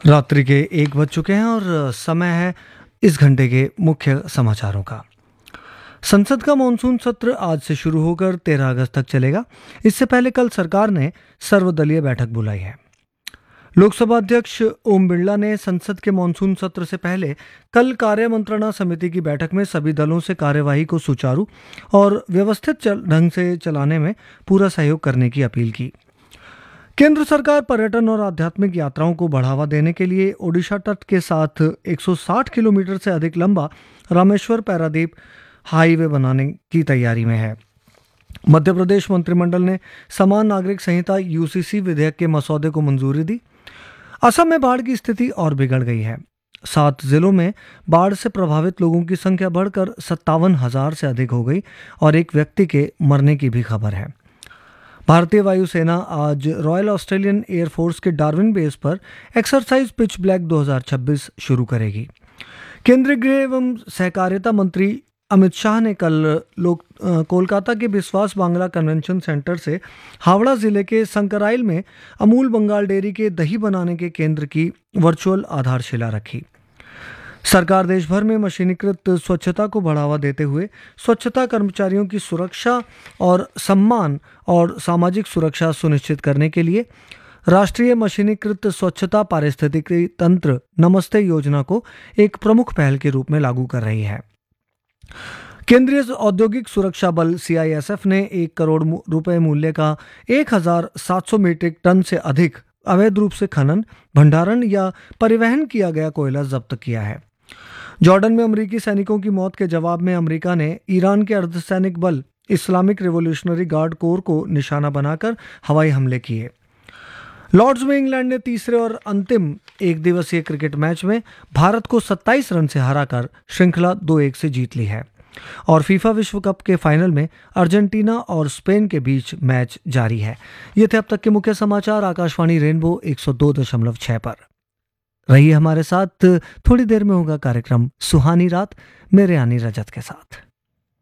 रात्रि के 1 बज चुके हैं और समय है इस घंटे के मुख्य समाचारों का। संसद का मॉनसून सत्र आज से शुरू होकर 13 अगस्त तक चलेगा। इससे पहले कल सरकार ने सर्वदलीय बैठक बुलाई है। लोकसभा अध्यक्ष ओम बिरला ने संसद के मॉनसून सत्र से पहले कल कार्य मंत्रणा समिति की बैठक में सभी दलों से कार्यवाही को सुचारू और व्यवस्थित ढंग से चलाने में पूरा सहयोग करने की अपील की। केंद्र सरकार पर्यटन और आध्यात्मिक यात्राओं को बढ़ावा देने के लिए ओडिशा तट के साथ 160 किलोमीटर से अधिक लंबा रामेश्वर पैरादीप हाईवे बनाने की तैयारी में है। मध्य प्रदेश मंत्रिमंडल ने समान नागरिक संहिता यूसीसी विधेयक के मसौदे को मंजूरी दी। असम में बाढ़ की स्थिति और बिगड़ गई है। 7 जिलों में बाढ़ से प्रभावित लोगों की संख्या बढ़कर 57,000 से अधिक हो गई और एक व्यक्ति के मरने की भी खबर है। भारतीय वायुसेना आज रॉयल ऑस्ट्रेलियन एयरफोर्स के डार्विन बेस पर एक्सरसाइज पिच ब्लैक 2026 शुरू करेगी। केंद्रीय गृह एवं सहकारिता मंत्री अमित शाह ने कल कोलकाता के बिस्वास बांग्ला कन्वेंशन सेंटर से हावड़ा जिले के संकराइल में अमूल बंगाल डेयरी के दही बनाने के केंद्र की वर्चुअल आधारशिला रखी। सरकार देश भर में मशीनीकृत स्वच्छता को बढ़ावा देते हुए स्वच्छता कर्मचारियों की सुरक्षा और सम्मान और सामाजिक सुरक्षा सुनिश्चित करने के लिए राष्ट्रीय मशीनीकृत स्वच्छता पारिस्थितिकी तंत्र नमस्ते योजना को एक प्रमुख पहल के रूप में लागू कर रही है। केंद्रीय औद्योगिक सुरक्षा बल सीआईएसएफ ने 1 करोड़ रुपए मूल्य का 1,700 मीट्रिक टन से अधिक अवैध रूप से खनन, भंडारण या परिवहन किया गया कोयला जब्त किया है। जॉर्डन में अमेरिकी सैनिकों की मौत के जवाब में अमेरिका ने ईरान के अर्धसैनिक बल इस्लामिक रिवॉल्यूशनरी गार्ड कोर को निशाना बनाकर हवाई हमले किए। लॉर्ड्स में इंग्लैंड ने तीसरे और अंतिम एक दिवसीय क्रिकेट मैच में भारत को 27 रन से हराकर श्रृंखला 2-1 से जीत ली है और फीफा विश्व कप के फाइनल में अर्जेंटीना और स्पेन के बीच मैच जारी है। ये थे अब तक के मुख्य समाचार आकाशवाणी रेनबो 102.6 पर। रहिए हमारे साथ, थोड़ी देर में होगा कार्यक्रम सुहानी रात मेरे यानी रजत के साथ।